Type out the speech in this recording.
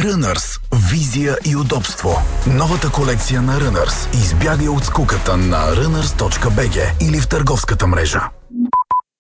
Runners. Визия и удобство. Новата колекция на Runners. Избягай от скуката на runners.bg или в търговската мрежа.